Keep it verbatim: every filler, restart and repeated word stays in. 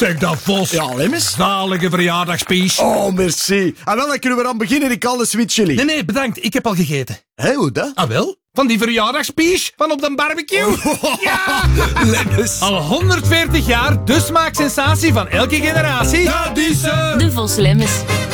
Zeg dat, Vos. Ja, Lemmens. Zalige verjaardagspies. Oh, merci. En wel, dan kunnen we aan beginnen. Ik al de sweet chili. Nee, nee, bedankt. Ik heb al gegeten. Hé, hoe dat? Ah, wel? Van die verjaardagspies van op de barbecue. Oh. Ja! Lemmens. Al honderdveertig jaar, de smaaksensatie van elke generatie. Dat is ze. De Vos Lemmens.